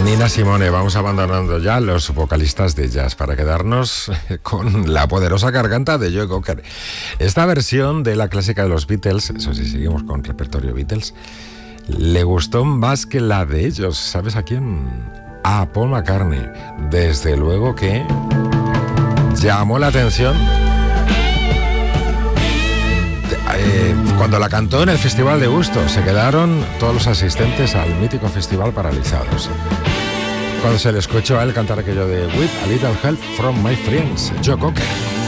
Nina Simone. Vamos abandonando ya los vocalistas de jazz para quedarnos con la poderosa garganta de Joe Cocker. Esta versión de la clásica de los Beatles, eso sí, seguimos con repertorio Beatles, le gustó más que la de ellos. ¿Sabes a quién? A Paul McCartney. Desde luego que llamó la atención cuando la cantó en el Festival de Woodstock. Se quedaron todos los asistentes al mítico festival paralizados cuando se le escuchó a él cantar aquello de With a Little Help from My Friends, Joe Cocker.